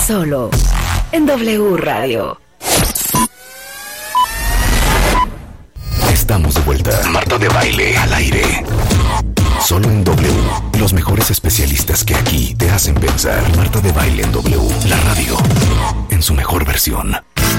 Solo en W Radio. Estamos de vuelta. Marta de Baile al aire. Solo en W. Los mejores especialistas que aquí te hacen pensar. Marta de Baile en W. La radio en su mejor versión.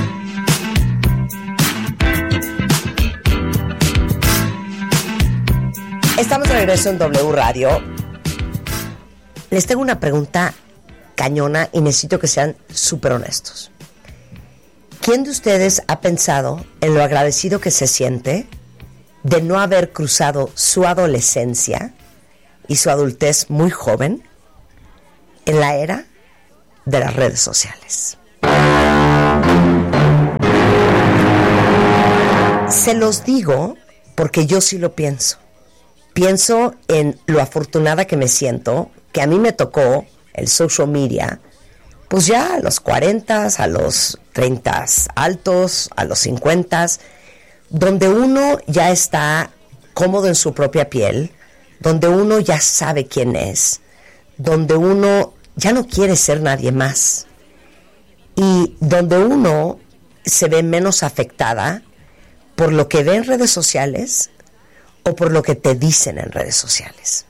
Estamos de regreso en W Radio. Les tengo una pregunta cañona y necesito que sean súper honestos. ¿Quién de ustedes ha pensado en lo agradecido que se siente de no haber cruzado su adolescencia y su adultez muy joven en la era de las redes sociales? Se los digo porque yo sí lo pienso. Pienso en lo afortunada que me siento, que a mí me tocó el social media, pues ya a los 40, a los 30 altos, a los 50, donde uno ya está cómodo en su propia piel, donde uno ya sabe quién es, donde uno ya no quiere ser nadie más y donde uno se ve menos afectada por lo que ve en redes sociales o por lo que te dicen en redes sociales.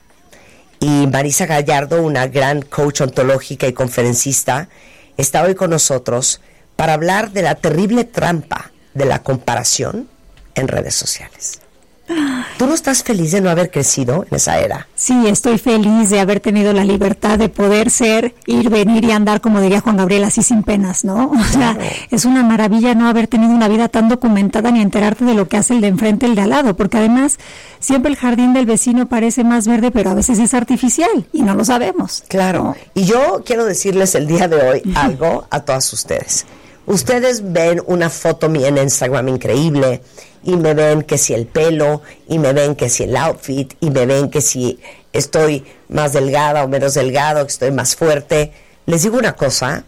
Y Marisa Gallardo, una gran coach ontológica y conferencista, está hoy con nosotros para hablar de la terrible trampa de la comparación en redes sociales. ¿Tú no estás feliz de no haber crecido en esa era? Sí, estoy feliz de haber tenido la libertad de poder ser, ir, venir y andar, como diría Juan Gabriel, así sin penas, ¿no? O sea, es una maravilla no haber tenido una vida tan documentada ni enterarte de lo que hace el de enfrente, el de al lado, porque además siempre el jardín del vecino parece más verde, pero a veces es artificial y no lo sabemos. Claro, ¿no? Y yo quiero decirles el día de hoy algo a todas ustedes. Ustedes ven una foto mía en Instagram increíble y me ven que si el pelo, y me ven que si el outfit, y me ven que si estoy más delgada o menos delgado, que estoy más fuerte. Les digo una cosa,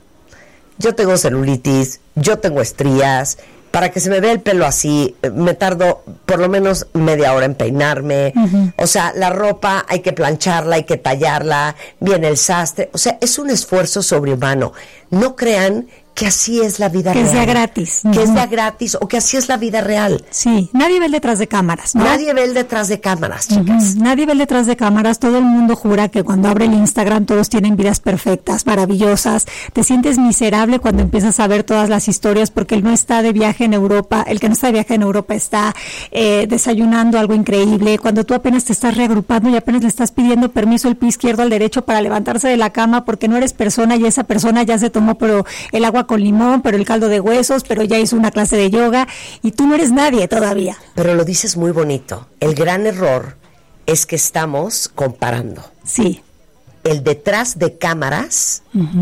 yo tengo celulitis, yo tengo estrías, para que se me vea el pelo así, me tardo por lo menos media hora en peinarme. O sea, la ropa hay que plancharla, hay que tallarla, viene el sastre. O sea, es un esfuerzo sobrehumano. No crean que así es la vida real. Que sea gratis. Que es de gratis o que así es la vida real. Sí, nadie ve el detrás de cámaras, ¿no? Nadie ve el detrás de cámaras, chicas. Nadie ve el detrás de cámaras. Todo el mundo jura que cuando abre el Instagram todos tienen vidas perfectas, maravillosas. Te sientes miserable cuando empiezas a ver todas las historias porque él no está de viaje en Europa. El que no está de viaje en Europa está desayunando algo increíble. Cuando tú apenas te estás reagrupando y apenas le estás pidiendo permiso el pie izquierdo al derecho para levantarse de la cama porque no eres persona y esa persona ya se tomó pero el agua con limón, pero el caldo de huesos, pero ya hizo una clase de yoga y tú no eres nadie todavía. Pero lo dices muy bonito. El gran error es que estamos comparando. Sí. El detrás de cámaras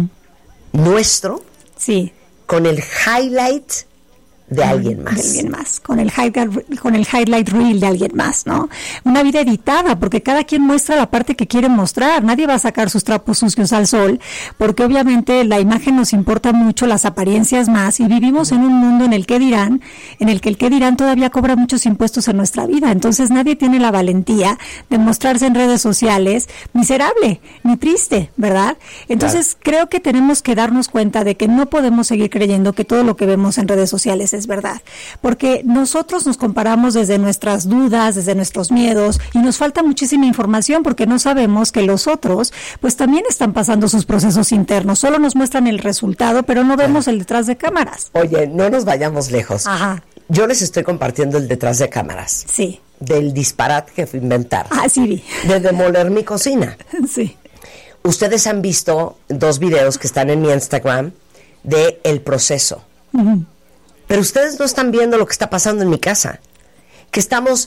nuestro, sí, con el highlight de alguien más. De alguien más, con el highlight reel de alguien más, ¿no? Una vida editada, porque cada quien muestra la parte que quiere mostrar. Nadie va a sacar sus trapos sucios al sol, porque obviamente la imagen nos importa mucho, las apariencias más, y vivimos en un mundo en el que dirán, el que dirán todavía cobra muchos impuestos en nuestra vida. Entonces nadie tiene la valentía de mostrarse en redes sociales miserable, ni triste, ¿verdad? Entonces creo que tenemos que darnos cuenta de que no podemos seguir creyendo que todo lo que vemos en redes sociales es verdad, porque nosotros nos comparamos desde nuestras dudas, desde nuestros miedos, y nos falta muchísima información porque no sabemos que los otros pues también están pasando sus procesos internos. Solo nos muestran el resultado, pero no vemos el detrás de cámaras. Oye, no nos vayamos lejos. Ajá. Yo les estoy compartiendo el detrás de cámaras. Sí. Del disparate que fue inventar. Ah, sí vi. De demoler mi cocina. Sí. Ustedes han visto 2 videos que están en mi Instagram de el proceso. Pero ustedes no están viendo lo que está pasando en mi casa. Que estamos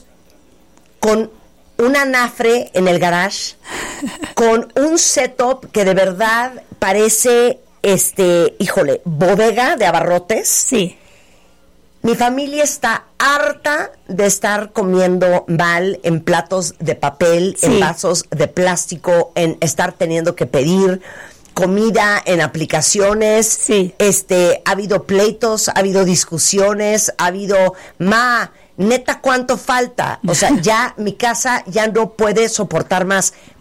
con un anafre en el garage, con un setup que de verdad parece, bodega de abarrotes. Sí. Mi familia está harta de estar comiendo mal en platos de papel, en vasos de plástico, en estar teniendo que pedir comida en aplicaciones. Sí. Ha habido pleitos, ha habido discusiones, ha habido neta, ¿cuánto falta? O sea, ya mi casa ya no puede soportar más.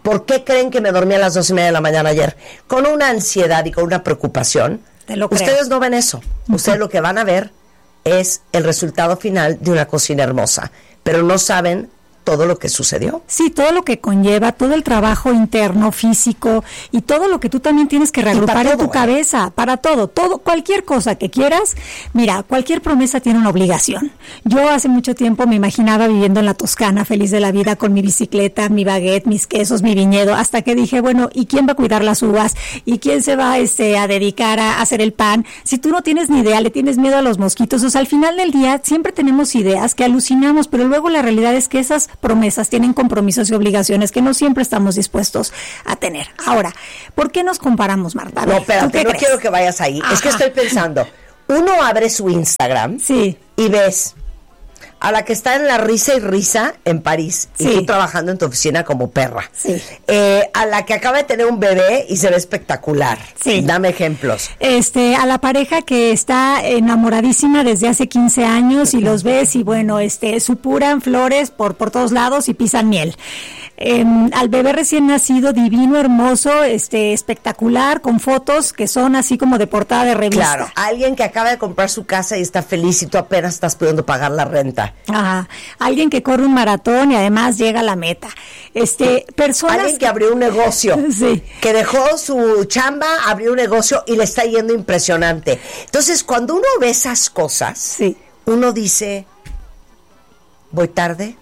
¿Por qué creen que me dormí a las 2:30 de la mañana ayer? Con una ansiedad y con una preocupación. Te lo creo. Ustedes no ven eso. Ustedes lo que van a ver es el resultado final de una cocina hermosa, pero no saben todo lo que sucedió. Sí, todo lo que conlleva, todo el trabajo interno, físico, y todo lo que tú también tienes que reagrupar en tu cabeza, para todo, cualquier cosa que quieras. Mira, cualquier promesa tiene una obligación. Yo hace mucho tiempo me imaginaba viviendo en la Toscana, feliz de la vida, con mi bicicleta, mi baguette, mis quesos, mi viñedo, hasta que dije, bueno, ¿y quién va a cuidar las uvas? ¿Y quién se va a dedicar a hacer el pan? Si tú no tienes ni idea, le tienes miedo a los mosquitos. O sea, al final del día siempre tenemos ideas que alucinamos, pero luego la realidad es que esas promesas tienen compromisos y obligaciones que no siempre estamos dispuestos a tener. Ahora, ¿por qué nos comparamos, Marta? No, espérate, no quiero que vayas ahí. Ajá. Es que estoy pensando, uno abre su Instagram y ves a la que está en la risa y risa en París y tú trabajando en tu oficina como perra. Sí. A la que acaba de tener un bebé y se ve espectacular. Sí. Dame ejemplos. A la pareja que está enamoradísima desde hace 15 años y los ves y bueno, supuran flores por todos lados y pisan miel. Al bebé recién nacido, divino, hermoso, espectacular, con fotos que son así como de portada de revista. Claro, alguien que acaba de comprar su casa y está feliz y tú apenas estás pudiendo pagar la renta. Ajá, alguien que corre un maratón y además llega a la meta. Personas... Alguien que abrió un negocio, que dejó su chamba, abrió un negocio y le está yendo impresionante. Entonces, cuando uno ve esas cosas, uno dice, voy tarde,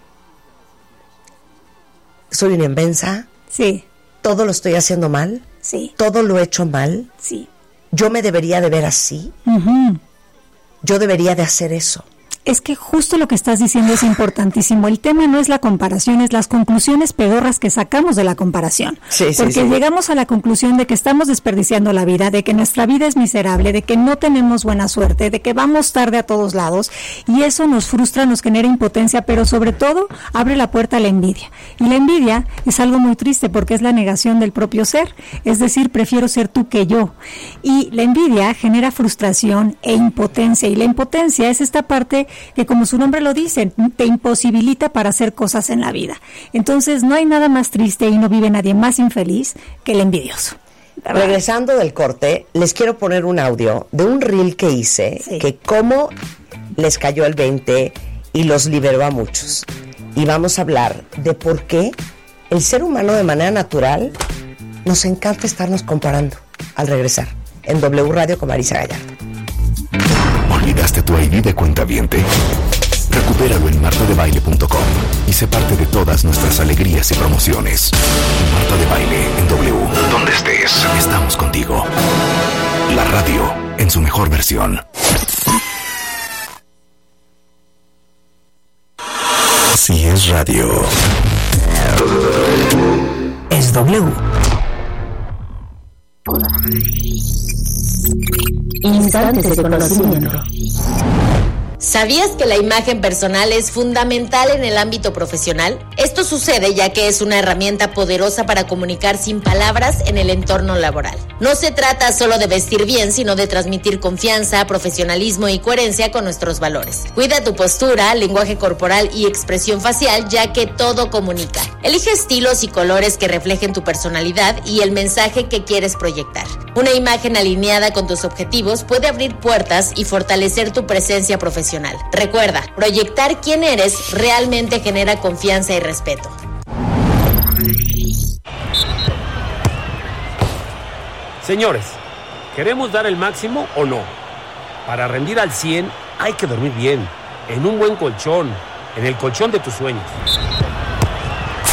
soy una inmensa, todo lo estoy haciendo mal, todo lo he hecho mal, yo me debería de ver así, yo debería de hacer eso. Es que justo lo que estás diciendo es importantísimo. El tema no es la comparación, es las conclusiones pedorras que sacamos de la comparación. Porque llegamos a la conclusión de que estamos desperdiciando la vida, de que nuestra vida es miserable, de que no tenemos buena suerte, de que vamos tarde a todos lados, y eso nos frustra, nos genera impotencia, pero sobre todo abre la puerta a la envidia. Y la envidia es algo muy triste porque es la negación del propio ser, es decir, prefiero ser tú que yo. Y la envidia genera frustración e impotencia, y la impotencia es esta parte que, como su nombre lo dice, te imposibilita para hacer cosas en la vida. Entonces no hay nada más triste y no vive nadie más infeliz que el envidioso. ¿Verdad? Regresando del corte, les quiero poner un audio de un reel que hice, que cómo les cayó el 20 y los liberó a muchos. Y vamos a hablar de por qué el ser humano de manera natural nos encanta estarnos comparando. Al regresar en W Radio con Marisa Gallardo. ¿Olvidaste tu ID de cuentaviente? Recupéralo en martadebaile.com y sé parte de todas nuestras alegrías y promociones. Marta de Baile en W. Donde estés, estamos contigo. La radio en su mejor versión. Si es radio, es W. Instantes de conocimiento. ¿Sabías que la imagen personal es fundamental en el ámbito profesional? Esto sucede ya que es una herramienta poderosa para comunicar sin palabras en el entorno laboral. No se trata solo de vestir bien, sino de transmitir confianza, profesionalismo y coherencia con nuestros valores. Cuida tu postura, lenguaje corporal y expresión facial, ya que todo comunica. Elige estilos y colores que reflejen tu personalidad y el mensaje que quieres proyectar. Una imagen alineada con tus objetivos puede abrir puertas y fortalecer tu presencia profesional. Recuerda, proyectar quién eres realmente genera confianza y respeto. Señores, ¿queremos dar el máximo o no? Para rendir al 100 hay que dormir bien, en un buen colchón, en el colchón de tus sueños.